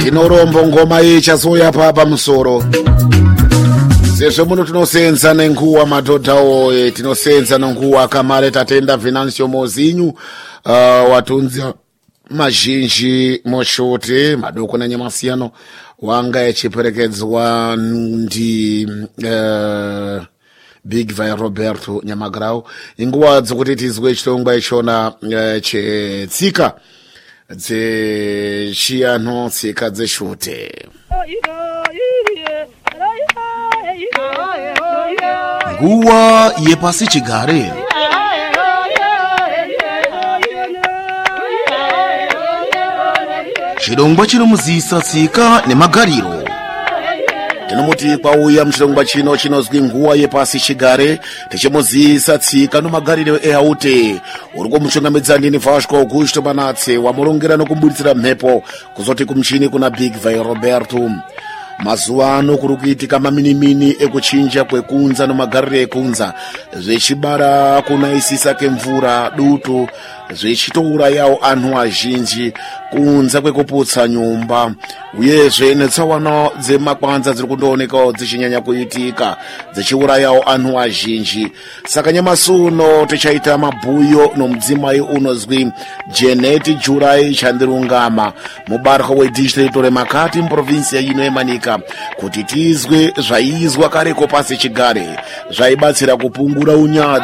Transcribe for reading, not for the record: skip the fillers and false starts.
tinorombo ngoma ichazoya papa musoro sezvo muno tinosenza nenguwa madhodha oye tinosenza nenguwa kamare tatenda Venancio Mozinho watunza mazhinji moshote madoko nanyamasiyano wanga echiperekedzwa ndi Big Vai Roberto Nyamagrau inguwa dzokuti tizwe chitongwa ichona chetsika dzechiyano tsika dzeshute nguwa yepasi chigare chirongwa chinomuzisa tsika nemagariro tinomuti kwauya muchirongwa chino chinozwi nguwa yepasi chigare tichimuzisa tsika nemagariro ehaute uri kumuchungamidza ndini Vasco Augusto Manatse wamurongera nokumbuditsira mhepo kuzoti kumchini kuna Big Vai Roberto. Mazuva ano kuri kuitika maminimini ekuchinja kwekunza nemagariro ekunza zvechibara kunaisisa kemvura dutu zvechitourayawo anhu azhinji kunza kwekuputsa nyumba uyezve netsaona dzemakwanza dziri kundoonekawo dzichinyanya kuitika dzichiurayawo anhu azhinji. Saka nyamasi uno tichaita mabhuyo nomudzimai unozwi Janet Jurai Chandirungama mubarwa wedistrict reMakati muprovinsi ino yeManika kuti tizwe zvaizwa kareko pasi chigare zvaibatsira kupungura unyadzvi